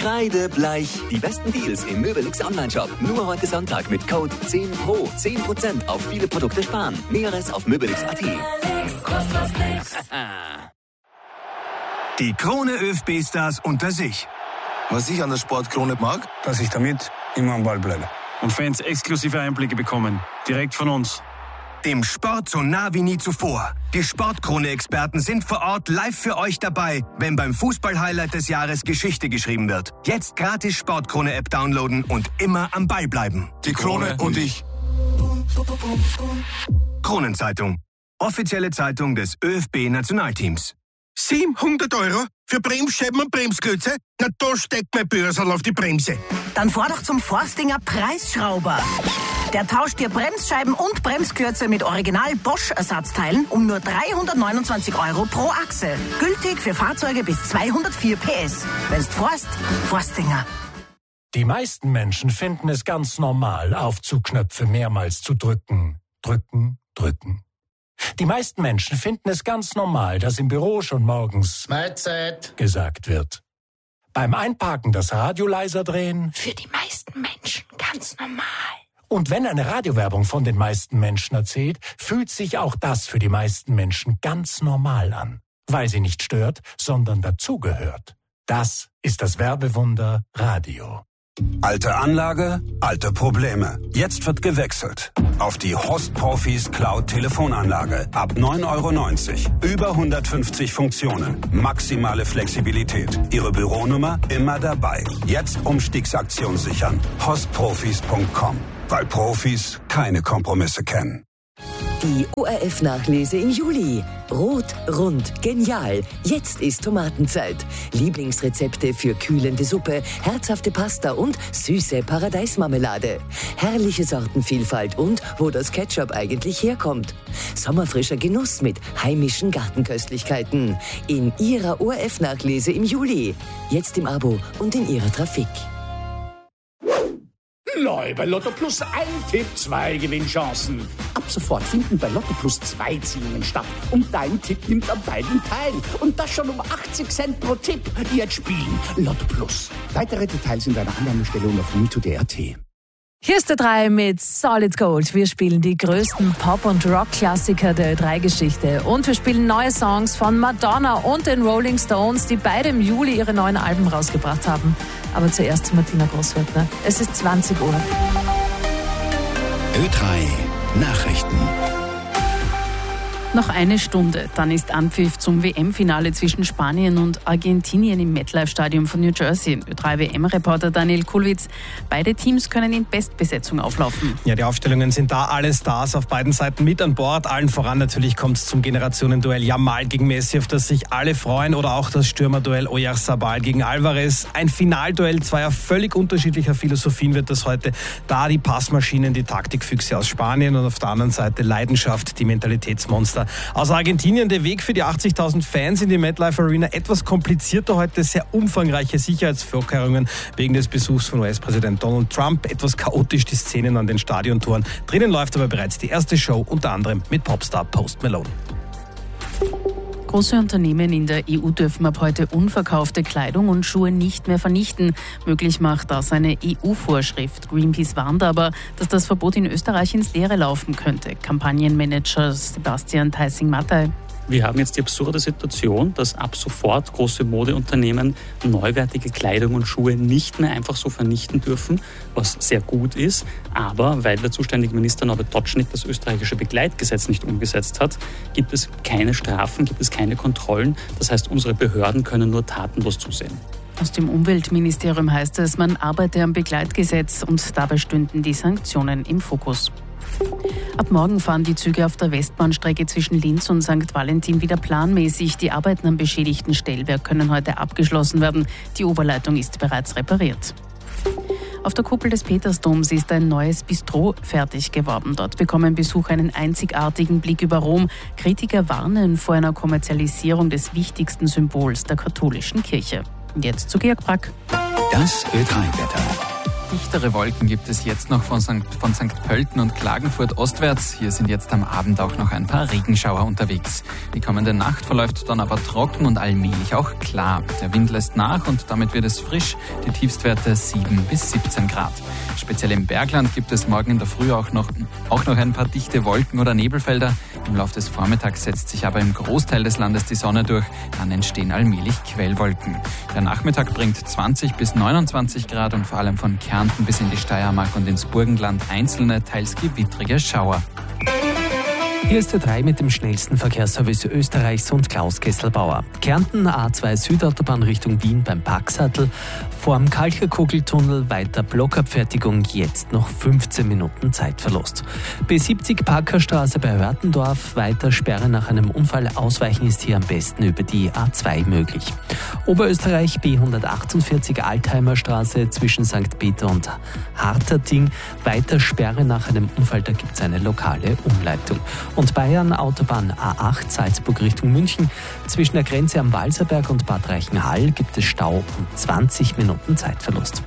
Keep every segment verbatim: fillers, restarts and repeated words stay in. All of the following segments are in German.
Kreidebleich. Die besten Deals im Möbelix Onlineshop. Nur heute Sonntag mit Code zehn Pro. zehn Prozent auf viele Produkte sparen. Näheres auf möbelix punkt at. Die Krone ÖFB-Stars unter sich. Was ich an der Sportkrone mag, dass ich damit immer am Ball bleibe. Und Fans exklusive Einblicke bekommen. Direkt von uns. Dem Sport so nah wie nie zuvor. Die Sportkrone-Experten sind vor Ort live für euch dabei, wenn beim Fußball-Highlight des Jahres Geschichte geschrieben wird. Jetzt gratis Sportkrone-App downloaden und immer am Ball bleiben. Die Krone und ich. Kronenzeitung. Offizielle Zeitung des ÖFB-Nationalteams. siebenhundert Euro für Bremsscheiben und Bremsklötze? Na, da steckt mein Börsal auf die Bremse. Dann fahr doch zum Forstinger Preisschrauber. Der tauscht dir Bremsscheiben und Bremsklötze mit Original Bosch-Ersatzteilen um nur dreihundertneunundzwanzig Euro pro Achse. Gültig für Fahrzeuge bis zweihundertvier P S. Wenn's forst, Forstinger. Die meisten Menschen finden es ganz normal, Aufzugknöpfe mehrmals zu drücken. Drücken, drücken. Die meisten Menschen finden es ganz normal, dass im Büro schon morgens Mahlzeit gesagt wird. Beim Einparken das Radio leiser drehen. Für die meisten Menschen ganz normal. Und wenn eine Radiowerbung von den meisten Menschen erzählt, fühlt sich auch das für die meisten Menschen ganz normal an. Weil sie nicht stört, sondern dazugehört. Das ist das Werbewunder Radio. Alte Anlage, alte Probleme. Jetzt wird gewechselt auf die Host Profis Cloud Telefonanlage. Ab neun Euro neunzig. Über hundertfünfzig Funktionen. Maximale Flexibilität. Ihre Büronummer immer dabei. Jetzt Umstiegsaktion sichern. host profis punkt com. Weil Profis keine Kompromisse kennen. Die O R F-Nachlese im Juli. Rot, rund, genial. Jetzt ist Tomatenzeit. Lieblingsrezepte für kühlende Suppe, herzhafte Pasta und süße Paradeismarmelade. Herrliche Sortenvielfalt und wo das Ketchup eigentlich herkommt. Sommerfrischer Genuss mit heimischen Gartenköstlichkeiten. In Ihrer O R F-Nachlese im Juli. Jetzt im Abo und in Ihrer Trafik. Neu bei Lotto Plus ein Tipp, zwei Gewinnchancen. Ab sofort finden bei Lotto Plus zwei Ziehungen statt. Und dein Tipp nimmt an beiden teil. Und das schon um achtzig Cent pro Tipp. Jetzt spielen Lotto Plus. Weitere Details in deiner Annahmestelle und auf win to d punkt a t. Hier ist der drei mit Solid Gold. Wir spielen die größten Pop- und Rock-Klassiker der Ö drei Geschichte. Und wir spielen neue Songs von Madonna und den Rolling Stones, die beide im Juli ihre neuen Alben rausgebracht haben. Aber zuerst zu Martina Großwörtner. Es ist zwanzig Uhr. Ö drei Nachrichten. Noch eine Stunde, dann ist Anpfiff zum W M-Finale zwischen Spanien und Argentinien im MetLife-Stadion von New Jersey. Ö drei W M-Reporter Daniel Kulwitz. Beide Teams können in Bestbesetzung auflaufen. Ja, die Aufstellungen sind da, alle Stars auf beiden Seiten mit an Bord. Allen voran natürlich kommt es zum Generationenduell Yamal gegen Messi, auf das sich alle freuen. Oder auch das Stürmerduell Oyarzabal gegen Alvarez. Ein Finalduell zweier völlig unterschiedlicher Philosophien wird das heute. Da die Passmaschinen, die Taktikfüchse aus Spanien und auf der anderen Seite Leidenschaft, die Mentalitätsmonster aus Argentinien. Der Weg für die achtzigtausend Fans in die MetLife Arena etwas komplizierter heute. Sehr umfangreiche Sicherheitsvorkehrungen wegen des Besuchs von U S-Präsident Donald Trump. Etwas chaotisch die Szenen an den Stadiontoren. Drinnen läuft aber bereits die erste Show, unter anderem mit Popstar Post Malone. Große Unternehmen in der E U dürfen ab heute unverkaufte Kleidung und Schuhe nicht mehr vernichten. Möglich macht das eine E U-Vorschrift. Greenpeace warnt aber, dass das Verbot in Österreich ins Leere laufen könnte. Kampagnenmanager Sebastian Theissing-Mattei. Wir haben jetzt die absurde Situation, dass ab sofort große Modeunternehmen neuwertige Kleidung und Schuhe nicht mehr einfach so vernichten dürfen, was sehr gut ist. Aber weil der zuständige Minister Norbert Totschnig das österreichische Begleitgesetz nicht umgesetzt hat, gibt es keine Strafen, gibt es keine Kontrollen. Das heißt, unsere Behörden können nur tatenlos zusehen. Aus dem Umweltministerium heißt es, man arbeite am Begleitgesetz und dabei stünden die Sanktionen im Fokus. Ab morgen fahren die Züge auf der Westbahnstrecke zwischen Linz und Sankt Valentin wieder planmäßig. Die Arbeiten am beschädigten Stellwerk können heute abgeschlossen werden. Die Oberleitung ist bereits repariert. Auf der Kuppel des Petersdoms ist ein neues Bistro fertig geworden. Dort bekommen Besucher einen einzigartigen Blick über Rom. Kritiker warnen vor einer Kommerzialisierung des wichtigsten Symbols der katholischen Kirche. Jetzt zu Georg Brack. Das Ö drei Wetter. dichtere Wolken gibt es jetzt noch von Sankt von Sankt Pölten und Klagenfurt ostwärts. Hier sind jetzt am Abend auch noch ein paar Regenschauer unterwegs. Die kommende Nacht verläuft dann aber trocken und allmählich auch klar. Der Wind lässt nach und damit wird es frisch. Die Tiefstwerte sieben bis siebzehn Grad. Speziell im Bergland gibt es morgen in der Früh auch noch, auch noch ein paar dichte Wolken oder Nebelfelder. Im Laufe des Vormittags setzt sich aber im Großteil des Landes die Sonne durch. Dann entstehen allmählich Quellwolken. Der Nachmittag bringt zwanzig bis neunundzwanzig Grad und vor allem von Kärnten bis in die Steiermark und ins Burgenland einzelne, teils gewittrige Schauer. Hier ist der drei mit dem schnellsten Verkehrsservice Österreichs und Klaus Kesselbauer. Kärnten A zwei Südautobahn Richtung Wien beim Parksattel. Vorm Kalcherkugeltunnel weiter Blockabfertigung, jetzt noch fünfzehn Minuten Zeitverlust. B siebzig Parkerstraße bei Hörtendorf, weiter Sperre nach einem Unfall. Ausweichen ist hier am besten über die A zwei möglich. Oberösterreich B hundertachtundvierzig Altheimerstraße zwischen Sankt Peter und Harterting, weiter Sperre nach einem Unfall, da gibt es eine lokale Umleitung. Und Bayern Autobahn A acht Salzburg Richtung München. Zwischen der Grenze am Walserberg und Bad Reichenhall gibt es Stau und zwanzig Minuten Zeitverlust.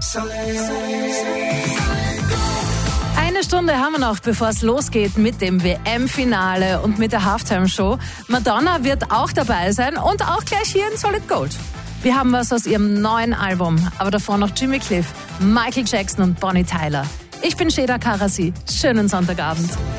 Eine Stunde haben wir noch, bevor es losgeht mit dem W M-Finale und mit der Halftime-Show. Madonna wird auch dabei sein und auch gleich hier in Solid Gold. Wir haben was aus ihrem neuen Album, aber davor noch Jimmy Cliff, Michael Jackson und Bonnie Tyler. Ich bin Sheda Karasi. Schönen Sonntagabend.